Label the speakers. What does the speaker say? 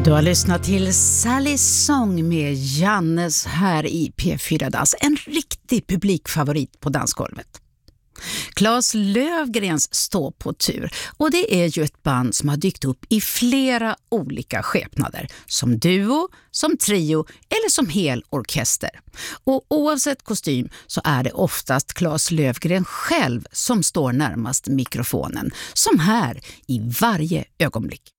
Speaker 1: Du har lyssnat till Sallys sång med Jannes här i P4 Dans. En riktig publikfavorit på dansgolvet. Claes Löfgrens står på tur, och det är ju ett band som har dykt upp i flera olika skepnader. Som duo, som trio eller som hel orkester. Och oavsett kostym så är det oftast Claes Löfgren själv som står närmast mikrofonen. Som här i varje ögonblick.